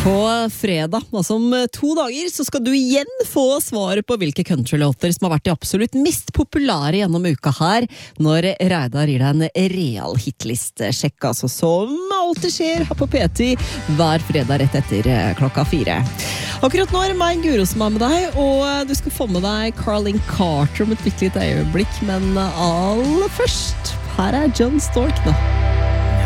På fredag, altså om 2 dager, så skal du igjen få svaret på hvilke countrylåter som har vært de absolutt mest populære gjennom uka her, når Reidar gir deg en real hitlist-sjekk, altså som alltid skjer her på P10 hver fredag rett etter 4:00. Akkurat nå meg Guro som med deg, og du skal få med deg Carling Carter om et bitte lite øyeblikk, men aller først, her John Stork nå.